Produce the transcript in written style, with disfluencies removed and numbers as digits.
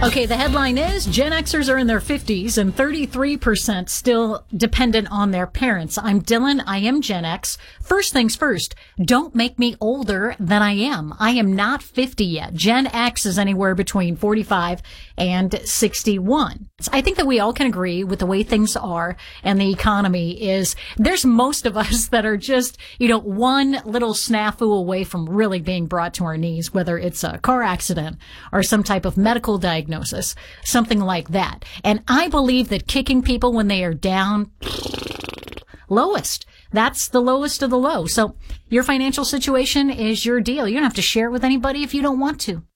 Okay, the headline is Gen Xers are in their 50s and 33% still dependent on their parents. I'm Dylan. I am Gen X. First things first, don't make me older than I am. I am not 50 yet. Gen X is anywhere between 45 and 61. I think that we all can agree with the way things are and the economy is there's most of us that are just, one little snafu away from really being brought to our knees, whether it's a car accident or some type of medical diagnosis, something like that. And I believe that kicking people when they are down, lowest. That's the lowest of the low. So your financial situation is your deal. You don't have to share it with anybody if you don't want to.